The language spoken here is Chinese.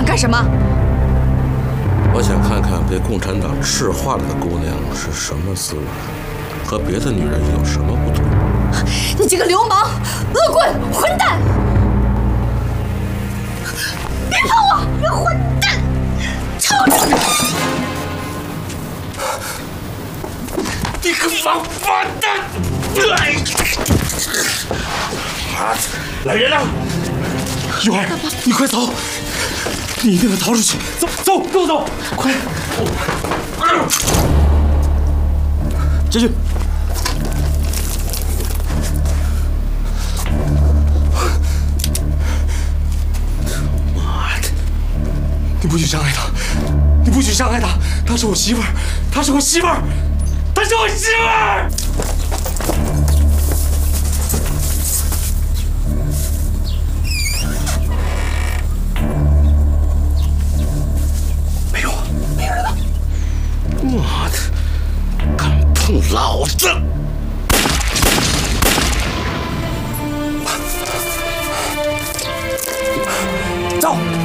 干什么？ 我想看看被共产党赤化了的姑娘是什么思路，和别的女人有什么不同。 你这个流氓、恶棍、混蛋！别碰我，你混蛋！臭你！ 你个王八蛋！来人了！玉儿，你快走！你一定要逃出去！走走，跟我走！快！进去！妈的！你不许伤害她！你不许伤害她！她是我媳妇儿！她是我媳妇儿！她是我媳妇儿！妈的！敢碰老子！走！